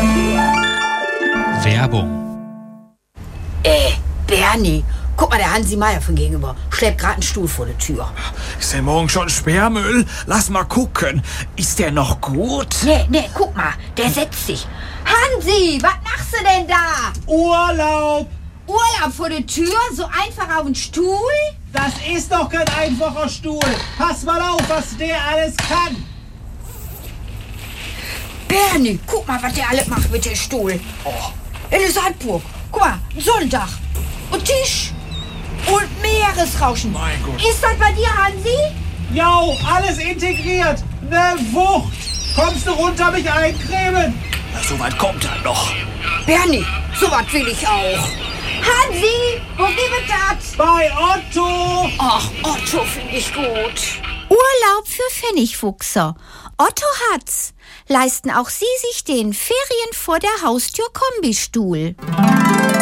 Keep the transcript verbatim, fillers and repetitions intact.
Werbung. Äh, Bernie, guck mal, der Hansi Meier von gegenüber schleppt gerade einen Stuhl vor der Tür. Ist der morgen schon Sperrmüll? Lass mal gucken. Ist der noch gut? Nee, nee, guck mal, der setzt sich. Hansi, was machst du denn da? Urlaub! Urlaub vor der Tür? So einfach auf den Stuhl? Das ist doch kein einfacher Stuhl. Pass mal auf, was der alles kann. Bernie, guck mal, was der alles macht mit dem Stuhl. Oh, eine Sandburg. Guck mal, ein Sonntag. Und Tisch. Und Meeresrauschen. Mein Gott. Ist das bei dir, Hansi? Jo, alles integriert. Ne Wucht. Kommst du runter, mich eincremen? Na, so weit kommt er noch. Bernie, so was will ich auch. Hansi, wo gibt es das? Bei Otto. Ach, Otto finde ich gut. Urlaub für Pfennigfuchser. Otto hat's. Leisten auch Sie sich den Ferien vor der Haustür Kombistuhl.